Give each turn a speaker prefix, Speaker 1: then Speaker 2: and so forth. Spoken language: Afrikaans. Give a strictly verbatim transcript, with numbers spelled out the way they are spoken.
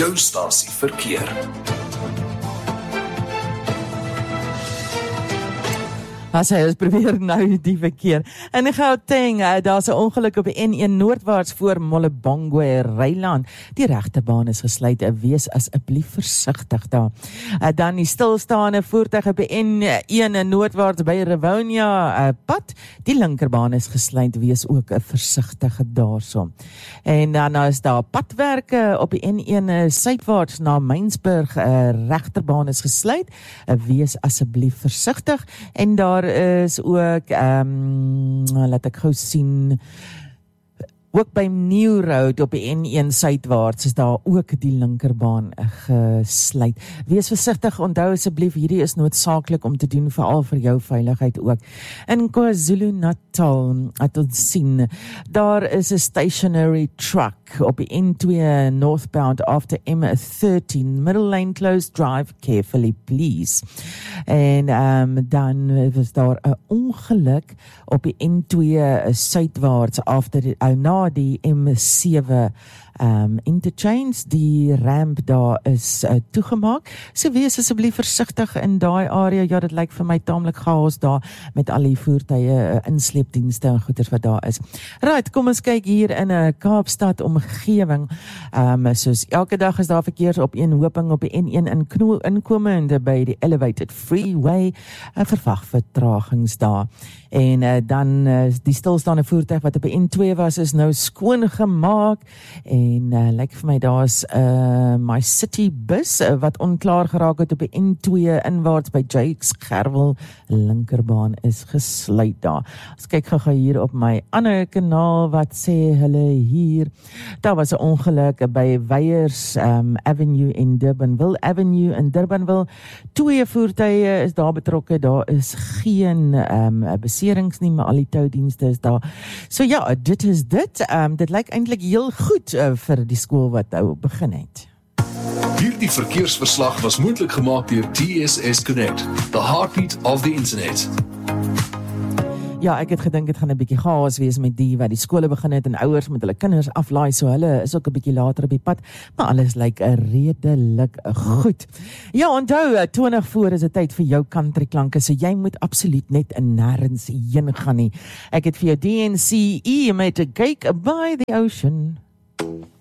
Speaker 1: jou stasie verkeer.
Speaker 2: As hy ons probeer nou die verkeer. In Gauteng, daar's 'n ongeluk op die N een noordwaarts voor Mollebongwe Ryland. Die regterbaan is gesluit, wees asseblief versigtig daar. Dan die stilstaande voertuig op die N een noordwaarts by Rivonia pad. Die linkerbaan is gesluit, wees ook versigtig daarso. En dan is daar padwerke op die N een suidwaarts na Mynsburg, regterbaan is gesluit, wees asseblief versigtig. En daar is ook, um, laat ek gou sien, ook by New Road op die N een suidwaarts is daar ook die linkerbaan gesluit. Wees versigtig, onthou asseblief, hierdie is noodsaaklik om te doen, veral vir jou veiligheid ook. In KwaZulu-Natal, het ons sien, daar is 'n stationary truck op die N twee northbound after M thirteen, middle lane closed, drive carefully please. En um, dan was daar 'n ongeluk op die N twee suidwaarts after die, uh, na die M sewe um, interchange, die ramp daar is uh, toegemaak. So wees asseblief versigtig in daai area. Ja, dit lyk vir my taamlik chaos daar met al die voertuie, uh, insleepdienste en goeders wat daar is. Right, kom ons kyk hier in 'n uh, Kaapstad omgewing. Um, soos elke dag is daar verkeersopeenhoping op die N een in Knoel inkomende by die Elevated Freeway, uh, verwag vertragings daar. En uh, dan uh, die stilstaande voertuig wat op die N twee was, is nou skoon gemaak. En uh, lyk vir my daar's 'n uh, My City bus uh, wat onklaar geraak het op die N twee inwaarts by Jakes Gerwel, linkerbaan is gesluit daar. Ons kyk gou hier op my ander kanaal, wat sê hulle hier? Daar was 'n ongeluk by Weyers um, Avenue in Durbanville Avenue in Durbanville. Twee voertuie is daar betrokke. Daar is geen um, beserings nie, maar al die toudienste is daar. So ja, dit is dit. Um, dit lyk eintlik heel goed uh, vir die skool wat nou begin het.
Speaker 1: Hierdie verkeersverslag was moontlik gemaak deur T S S Connect, the heartbeat of the internet.
Speaker 2: Ja, ek het gedink dit gaan 'n bietjie chaos wees met die wat die skole begin het en ouers met hulle kinders aflaai, so hulle is ook 'n bietjie later op die pad, maar alles lyk redelik goed. Ja, onthou, twintig voor is dit tyd vir jou country klanke, so jy moet absoluut net nêrens heen gaan nie. Ek het vir jou D N C E met A Cake by the Ocean.